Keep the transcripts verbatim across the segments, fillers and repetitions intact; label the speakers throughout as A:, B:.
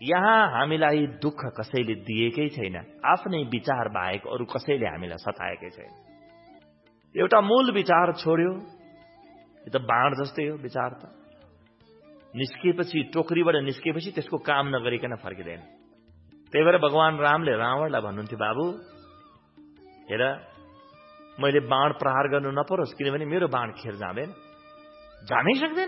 A: यहाँ हामीलाई दुःख कसैले दिएकै छैन, आफ्नै विचार बाहेक अरू कसैले हामीलाई सताएकै छैन। एउटा मूल विचार छोड्यो, यो त बाण जस्तै हो विचार त। निस्किएपछि, टोकरीबाट निस्किएपछि त्यसको काम नगरिकन फर्किँदैन। त्यही भएर भगवान रामले रावणलाई भन्नुहुन्थ्यो, बाबु हेर, मैले बाण प्रहार गर्नु नपरोस्, किनभने मेरो बाण खेर जाँदैन, जानै सक्दैन।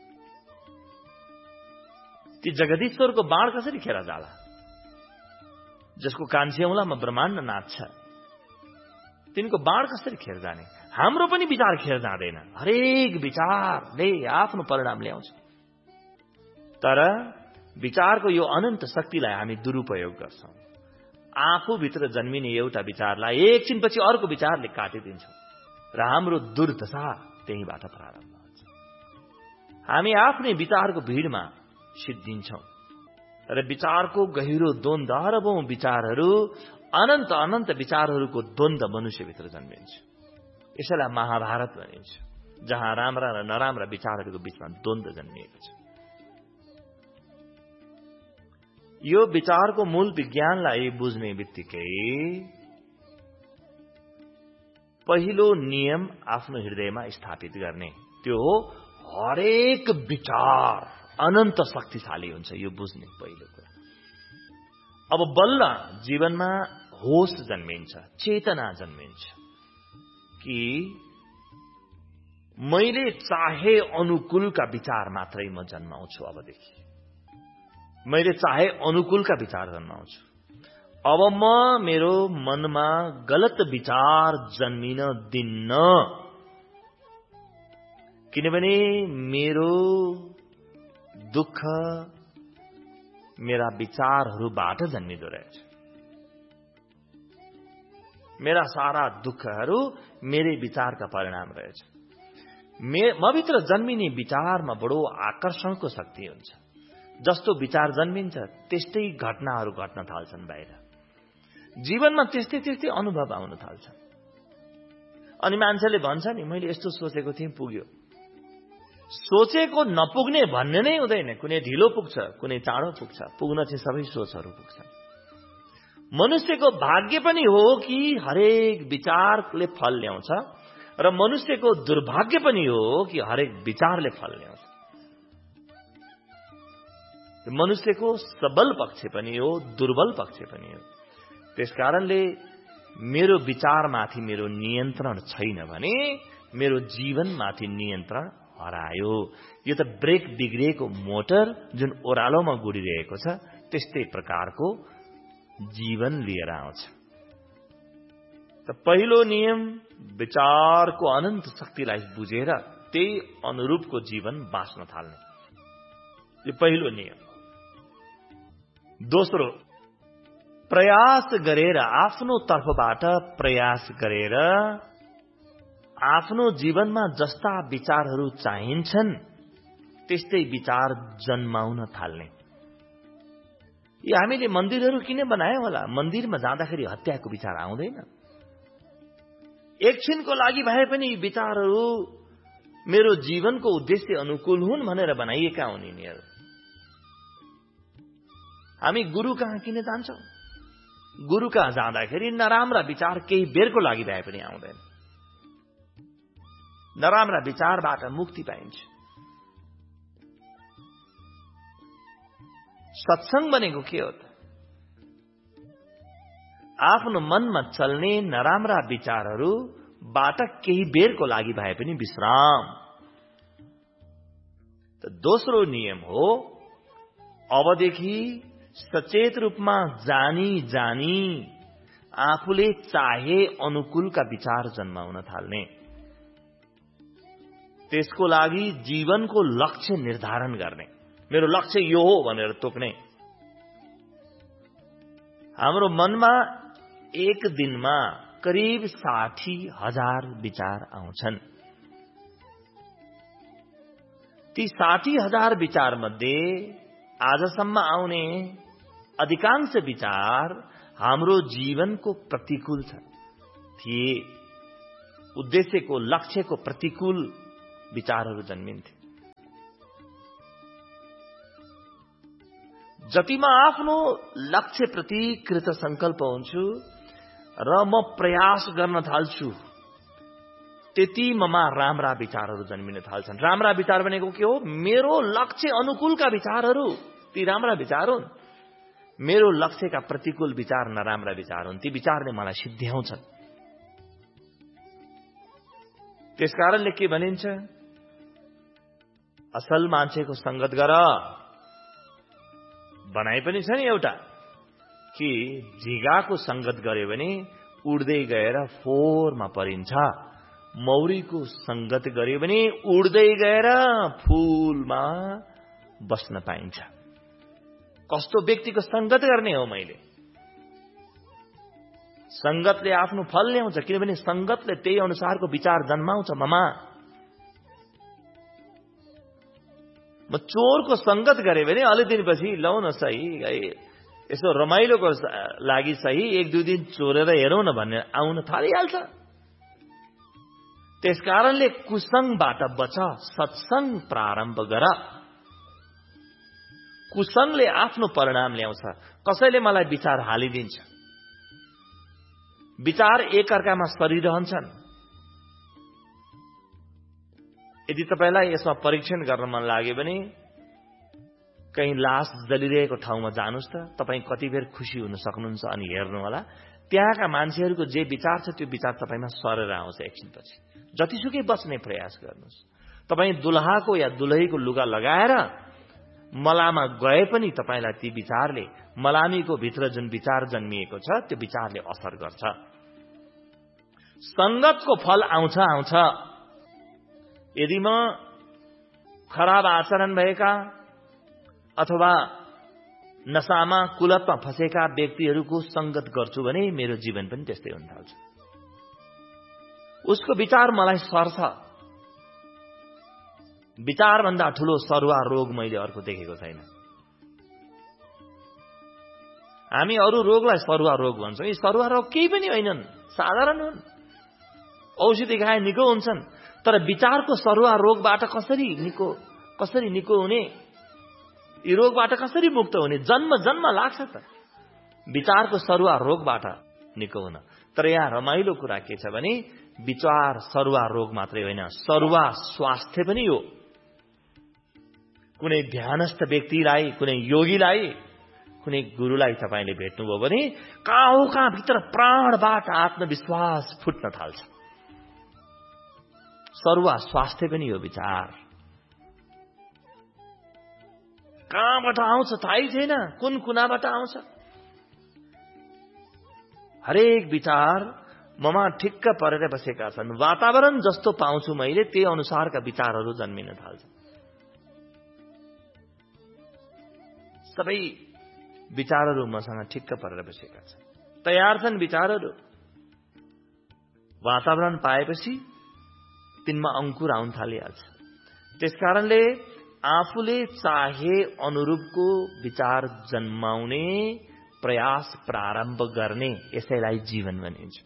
A: ती जगदीश्वरको बाण कसरी खेर जाला? जसको कान्छ्यौलामा ब्रह्माण्ड नाच्छ, तिनको बाण कसरी खेर जाने? हाम्रो पनि विचार खेर जाँदैन। हरेक विचारले आफ्नो परिणाम ल्याउँछ। तर विचारको यो अनन्त शक्तिलाई हामी दुरुपयोग गर्छौं। आफूभित्र जन्मिने एउटा विचारलाई एकछिनपछि अर्को विचारले काटिदिन्छौं र हाम्रो दुर्दशा त्यहीबाट प्रारम्भ हुन्छ। हामी आफ्नै विचारको भिडमा सिद्धिन्छौं र विचारको गहिरो द्वन्द, अरबौं विचारहरू, अनन्त अनन्त विचारहरूको द्वन्द मनुष्यभित्र जन्मिन्छ। यसैलाई महाभारत भनिन्छ, जहाँ राम्रा र नराम्रा विचारहरूको बीचमा द्वन्द जन्मिएको छ। यो विचारको मूल विज्ञानलाई बुझ्ने बित्तिकै पहिलो नियम आफ्नो हृदयमा स्थापित गर्ने, त्यो हो हरेक विचार अनन्त शक्तिशाली हुन्छ। यो बुझ्ने पहिलो कुरा। अब बल्ल जीवनमा होश जन्मिन्छ, चेतना जन्मिन्छ कि मैले चाहे अनुकूलका विचार मात्रै म जन्माउँछु। अबदेखि मैले चाहे अनुकूलका विचार जन्माउँछु। अब म मेरो मनमा गलत विचार जन्मिन दिन्न, किनभने मेरो दुःख मेरा विचारहरूबाट जन्मिँदो रहेछ। मेरा सारा दुःखहरू मेरै विचारका परिणाम रहेछ। म भित्र जन्मिने विचारमा बडो आकर्षणको शक्ति हुन्छ। जस्तो विचार जन्मिन्छ त्यस्तै घटनाहरू घट्न थाल्छन् बाहिर। जीवनमा त्यस्तै त्यस्तै अनुभव आउन थाल्छन्। अनि मान्छेले भन्छ नि, मैले यस्तो सोचेको थिएँ, पुग्यो। सोचेको नपुग्ने भन्ने नै हुँदैन। कुनै ढिलो पुग्छ, कुनै चाँडो पुग्छ। पुग्न चाहिँ सबै सोचहरू पुग्छन्। मनुष्यको भाग्य पनि हो कि हरेक विचारले फल ल्याउँछ, र मनुष्यको दुर्भाग्य पनि हो कि हरेक विचारले फल ल्याउँछ। मनुष्यको सबल पक्ष पनि हो, दुर्बल पक्ष पनि हो। त्यसकारणले मेरो विचारमाथि मेरो नियन्त्रण छैन भने मेरो जीवनमाथि नियन्त्रण हरायो। यो त ब्रेक बिग्रिएको मोटर जुन ओह्रालोमा गुडिरहेको छ, त्यस्तै प्रकारको जीवन लिएर आउँछ। त पहिलो नियम विचारको अनन्त शक्तिलाई बुझेर त्यही अनुरूपको जीवन बाँच्न थाल्ने, यो पहिलो नियम। दोस्रो, प्रयास गरेर, आफ्नो तर्फबाट प्रयास गरेर आफ्नो जीवनमा जस्ता विचारहरू चाहिन्छन् त्यस्तै विचार जन्माउन थाल्ने। यो हामीले मन्दिरहरू किन बनायौं होला? मन्दिरमा जाँदाखेरि हत्याको विचार आउँदैन। एकछिनको लागि भए पनि विचारहरू मेरो जीवनको उद्देश्य अनुकूल हुन् भनेर बनाइएका हुन् यिनीहरू। हामी गुरु कहाँ किन जान्छौं? गुरु कहाँ जाँदाखेरि नराम्रा विचार केही बेरको लागि भए पनि आउँदैन। नराम्रा विचारबाट मुक्ति पाइन्छ। सत्संग भनेको के हो त? आफ्नो मनमा चल्ने नराम्रा विचारहरूबाट केही बेरको लागि भए पनि विश्राम। त दोस्रो नियम हो, अबदेखि सचेत रूपमा जानी जानी आफूले चाहे अनुकूलका विचार जन्माउन थाल्ने। त्यसको लागि जीवनको लक्ष्य निर्धारण गर्ने। मेरो लक्ष्य यो हो भनेर तोक्ने। हाम्रो मनमा एक दिनमा करिब साठी हजार विचार आउँछन्। ती साठी हजार विचार मध्ये आजसम्म आउने अधिकांश विचार हाम्रो जीवनको प्रतिकूल छ थिए। उद्देश्यको, लक्ष्यको प्रतिकूल विचारहरू जन्मिन्थे। जति म आफ्नो लक्ष्यप्रति कृत संकल्प हुन्छु र म प्रयास गर्न थाल्छु, त्यति ममा राम्रा विचारहरू जन्मिन थाल्छन्। राम्रा विचार भनेको के हो? मेरो लक्ष्य अनुकूलका विचारहरू, ती राम्रा विचार हुन्। मेरो लक्ष्यका प्रतिकूल विचार नराम्रा विचार हुन्। ती विचारले मलाई सिद्ध्याउँछन्। त्यसकारणले के भनिन्छ? असल मान्छेको संगत गर। बनाइ पनि छ नि एउटा कि झिगाको संगत गर्यो भने उड्दै गएर फोहोरमा परिन्छ, मौरीको संगत गर्यो भने उड्दै गएर फूलमा बस्न पाइन्छ। कस्तो व्यक्तिको संगत गर्ने हो मैले? संगतले आफ्नो फल ल्याउँछ, किनभने संगतले त्यही अनुसारको विचार जन्माउँछ ममा। म चोरको संगत गरे भने अलि दिनपछि लौ न सही, यसो रमाइलोको लागि सही एक दुई दिन चोरेर हेरौँ न भन्ने आउन थालिहाल्छ। त्यसकारणले कुसंगबाट बच, सत्संग प्रारम्भ गर। कुसंगले आफ्नो परिणाम ल्याउँछ। कसैले मलाई विचार हालिदिन्छ, विचार एकअर्कामा सरिरहन्छन्। यदि तपाईलाई यसमा परीक्षण गर्न मन लाग्यो भने कहीं लास जलिरहेको ठाउँमा जानुस् त, तपाईं कति बेर खुसी हुन सक्नुहुन्छ अनि हेर्नु होला। त्यहाँका मान्छेहरूको जे विचार छ त्यो विचार तपाईमा सरेर आउँछ एकछिनपछि। जतिसुकै बच्ने प्रयास गर्नुस्। तपाईं दुल्हाको या दुलहीको लुगा लगाएर मलामा गए पनि तपाईलाई ती विचारले, मलामीको भित्र जुन विचार जन्मिएको छ त्यो विचारले असर गर्छ। संगतको फल आउँछ आउँछ। यदि म खराब आचरण भएका अथवा नशामा कुलतमा फसेका व्यक्तिहरूको संगत गर्छु भने मेरो जीवन पनि त्यस्तै हुन थाल्छ। उसको विचार मलाई सर्छ। विचार भन्दा ठूलो सरुवा रोग मैले अर्को देखेको छैन। हामी अरू रोगलाई सरुवा रोग भन्छौं। यी सरुवा रोग केही पनि होइनन्, साधारण हुन्। औषधि खाए निको हुन्छन्। तर विचारको सरुवा रोगबाट कसरी निको कसरी निको हुने? यी रोगबाट कसरी मुक्त हुने? जन्म जन्म लाग्छ त विचारको सरुवा रोगबाट निको हुन। तर यहाँ रमाइलो कुरा के छ भने विचार सरुवा रोग मात्रै होइन, सरुवा स्वास्थ्य पनि हो। कुनै ध्यानस्थ व्यक्तिलाई, कुनै योगीलाई, कुनै गुरुलाई तपाईले भेट्नुभयो भने कहाँ हो कहाँ भित्र प्राणबाट आत्मविश्वास फुट्न थाल्छ। सरुवा स्वास्थ्य पनि हो विचार। कहाँबाट आउँछ थाहै छैन, कुन कुनाबाट आउँछ। हरेक विचार ममा ठिक्क परेर बसेका छन्। वातावरण जस्तो पाउँछु मैले त्यही अनुसारका विचारहरू जन्मिन थाल्छ। सबै विचारहरू मसँग ठिक्क परेर बसेका छन्, तयार छन् विचारहरू। वातावरण पाएपछि तिनमा अंकुर आउन थालिहाल्छ। त्यसकारणले आफूले चाहे अनुरूपको विचार जन्माउने प्रयास प्रारम्भ गर्ने, यसैलाई जीवन भनिन्छ।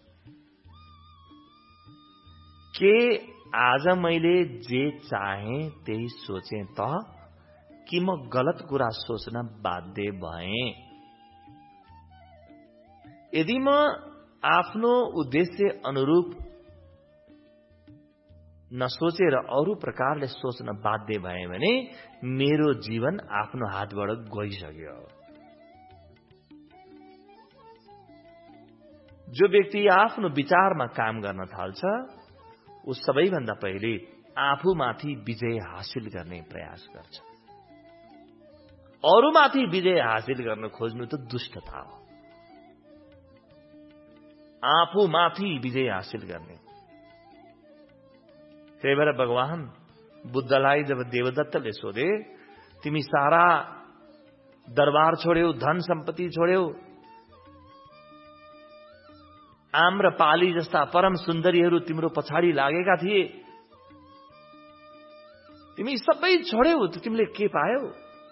A: के आज मैले जे चाहे त्यही सोचे त कि म गलत कुरा सोच्न बाध्य भएँ? यदि म आफ्नो उद्देश्य अनुरूप नसोचेर अरू प्रकारले सोच्न बाध्य भए भने मेरो जीवन आफ्नो हातबाट गइसक्यो। जो व्यक्ति आफ्नो विचारमा काम गर्न थाल्छ ऊ सबैभन्दा पहिले आफूमाथि विजय हासिल गर्ने प्रयास गर्छ। अरूमाथि विजय हासिल गर्न खोज्नु त दुष्टता हो। आफूमाथि विजय हासिल गर्ने। त्यही भएर भगवान बुद्धलाई जब देवदत्तले सोधे, तिमी सारा दरबार छोड्यौ, धन सम्पत्ति छोड्यौ, आम्रपाली जस्ता परम सुन्दरीहरू तिम्रो पछाडि लागेका थिए, तिमी सबै छोड्यौ त तिमीले के पायौ?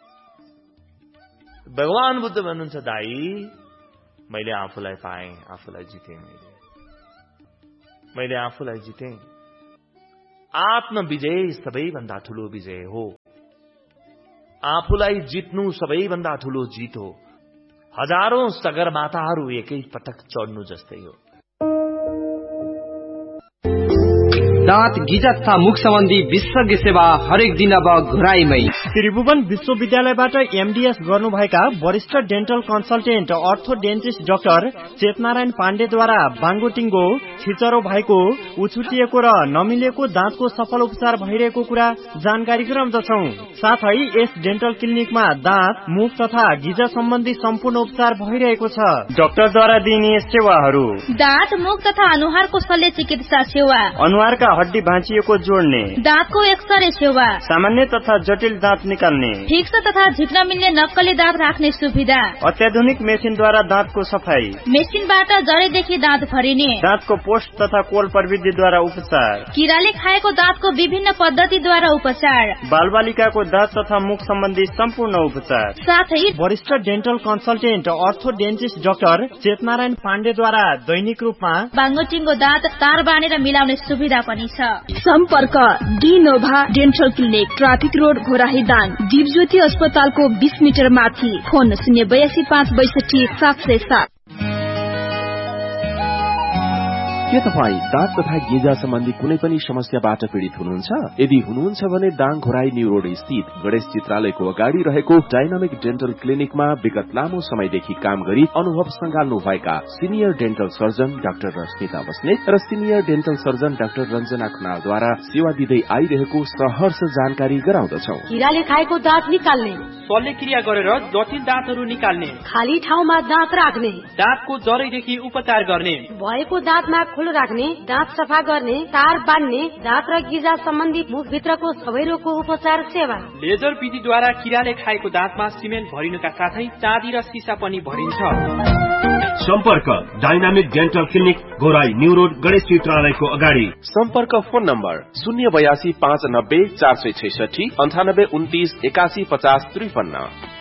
A: भगवान बुद्ध भन्नुहुन्छ, दाई मैले आफूलाई पाएँ, आफूलाई जितेँ। मैले मैले आफूलाई जितेँ। आत्म विजय सबैभन्दा ठूलो विजय हो। आफूलाई जित्नु सबैभन्दा ठूलो जीत हो। हजारौं सगरमाताहरू एकै पटक चढ्नु जस्तै हो।
B: दाँत गिजा तथा मुख सम्बन्धी विशेषज्ञ सेवा हरेक दिन अब घुराईमै।
C: त्रिभुवन विश्वविद्यालयबाट एमडीएस गर्नुभएका वरिष्ठ डेन्टल कन्सल्टेन्ट अर्थोडेन्टिस्ट डाक्टर चेतनारायण पाण्डेद्वारा बाङ्गोटिङ्गो, छिचरो भएको, उछुटिएको र नमिलेको दाँतको सफल उपचार भइरहेको कुरा जानकारी गराउँदछौ। साथै यस डेन्टल क्लिनिकमा दाँत, मुख तथा गिजा सम्बन्धी सम्पूर्ण उपचार भइरहेको छ। डाक्टरद्वारा दिइने सेवाहरू:
D: दाँत, मुख तथा अनुहारको शल्य चिकित्सा सेवा,
C: अनुहारका हड्डी भाँचिएको जोड्ने,
D: दाँतको एक्सरे सेवा,
C: सामान्य तथा जटिल दाँत निकाल्ने,
D: फिक्स तथा झिक्न मिल्ने नक्कली दाँत राख्ने सुविधा,
C: अत्याधुनिक मेसिनद्वारा दाँतको सफाई,
D: मेसिनबाट जडैदेखि दाँत भरिने,
C: दाँतको पोस्ट तथा कोल प्रविधिद्वारा उपचार,
D: किराले खाएको दाँतको विभिन्न पद्धतिद्वारा उपचार,
C: बालबालिकाको दाँत तथा मुख सम्बन्धी सम्पूर्ण उपचार,
D: साथै
C: वरिष्ठ डेन्टल कन्सल्टेन्ट अर्थोडेन्टिस्ट डाक्टर चेतनारायण पाण्डेद्वारा दैनिक रूपमा
D: बाङ्गोटिङ्गो दाँत तार बाँधेर मिलाउने सुविधा पनि छ।
E: सम्पर्क डिनोभा dental clinic, traffic road, Ghorahi Dang, Dipjyoti अस्पतालको बीस मिटर माथि। फोन शून्य बयासी पाँच बैसठी सात सय सात।
F: के तपाई दाँत तथा गिजा सम्बन्धी कुनै पनि समस्याबाट पीड़ित हुनुहुन्छ? यदि हुनुहुन्छ भने दाङ घोराई न्यू रोड स्थित गणेश चित्रालयको अगाडि रहेको डाइनामिक डेन्टल क्लिनिकमा विगत लामो समयदेखि काम गरी अनुभव संगाल्नु भएका senior dental surgeon doctor Rashmita Basnet र senior dental surgeon doctor Ranjana खनालद्वारा सेवा दिँदै आइरहेको सहर्ष जानकारी गराउँदछौ।
G: किराले खाएको दाँत निकाल्ने,
H: शल्यक्रिया गरेर जटिल दाँतहरू निकाल्ने,
G: खाली ठाउँमा दाँत राख्ने,
H: दाँतको जरैदेखि उपचार गर्ने,
G: भएको दाँतमा खुलो राख्ने, दाँत सफा गर्ने, तार बान्ने, दाँत र गिजा सम्बन्धी मुखभित्रको सबै रोगको उपचार सेवा,
H: लेजर विधिद्वारा किराले खाएको दाँतमा सिमेन्ट भरिनुका साथै चाँदी र सिसा पनि भरिन्छ।
I: सम्पर्क dynamic dental clinic, Ghorahi new road, Ganesh चित्रालयको अगाडि।
F: सम्पर्क फोन नम्बर शून्य बयासी पाँच नब्बे चार सय छैसठी अन्ठानब्बे उन्तिस एकासी पचास त्रिपन्न।